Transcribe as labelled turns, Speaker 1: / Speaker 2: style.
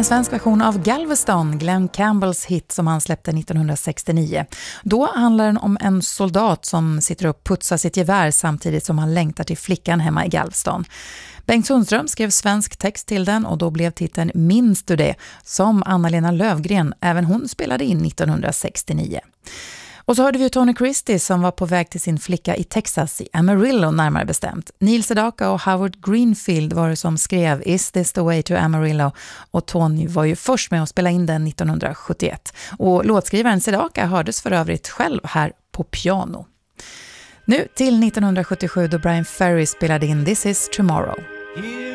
Speaker 1: En svensk version av Galveston, Glenn Campbells hit som han släppte 1969. Då handlar den om en soldat som sitter och putsar sitt gevär samtidigt som han längtar till flickan hemma i Galveston. Bengt Sundström skrev svensk text till den och då blev titeln Minns du det? Som Anna-Lena Lövgren, även hon spelade in 1969. Och så hörde vi Tony Christie som var på väg till sin flicka i Texas, i Amarillo närmare bestämt. Neil Sedaka och Howard Greenfield var det som skrev Is this the way to Amarillo? Och Tony var ju först med att spela in den 1971. Och låtskrivaren Sedaka hördes för övrigt själv här på piano. Nu till 1977 då Brian Ferry spelade in This is Tomorrow.
Speaker 2: Here